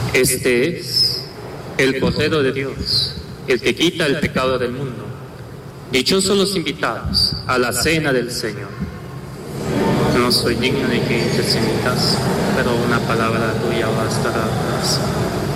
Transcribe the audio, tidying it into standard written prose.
Este es el Cordero de Dios, el que quita el pecado del mundo. Dichosos los invitados a la cena del Señor. No soy digno de que entres en mi casa, pero una palabra tuya bastará.